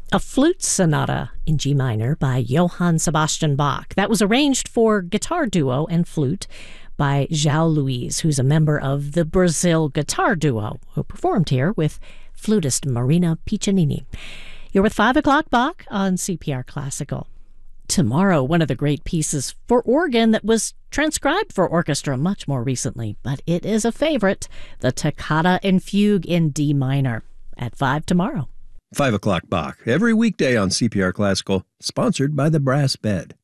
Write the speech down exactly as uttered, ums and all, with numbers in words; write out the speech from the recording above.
A flute sonata in G minor by Johann Sebastian Bach. That was arranged for guitar duo and flute by João Luiz, who's a member of the Brazil Guitar Duo, who performed here with flutist Marina Piccinini. You're with five o'clock Bach on C P R Classical. Tomorrow, one of the great pieces for organ that was transcribed for orchestra much more recently, but it is a favorite, the Toccata and Fugue in D minor, at five tomorrow. five o'clock Bach, every weekday on C P R Classical, sponsored by the Brass Bed.